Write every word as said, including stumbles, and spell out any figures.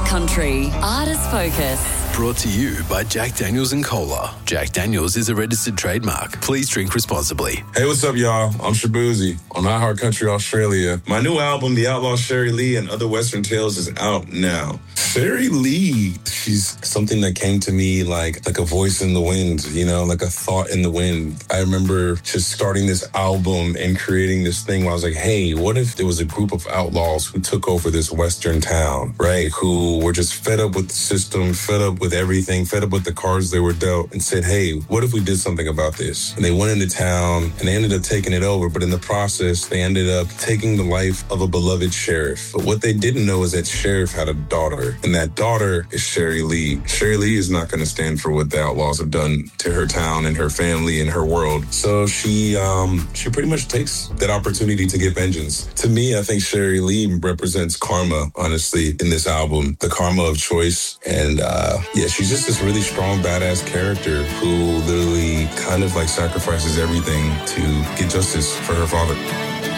Country Artist Focus. Brought to you by Jack Daniels and Cola. Jack Daniels is a registered trademark. Please drink responsibly. Hey, what's up, y'all? I'm Shabuzi on iHeart Country Australia. My new album, The Outlaw Sherry Lee and Other Western Tales, is out now. Sherry Lee, she's something that came to me like like a voice in the wind, you know, like a thought in the wind. I remember just starting this album and creating this thing where I was like, hey, what if there was a group of outlaws who took over this Western town, right? Who were just fed up with the system, fed up with everything, fed up with the cards they were dealt, and said, hey, what if we did something about this? And they went into town and they ended up taking it over. But in the process, they ended up taking the life of a beloved sheriff. But what they didn't know is that sheriff had a daughter, and that daughter is Sherry Lee. Sherry Lee is not going to stand for what the outlaws have done to her town and her family and her world. So she um, she pretty much takes that opportunity to get vengeance. To me, I think Sherry Lee represents karma, honestly, in this album, the karma of choice. And uh, yeah, she's just this really strong, badass character who literally kind of like sacrifices everything to get justice for her father.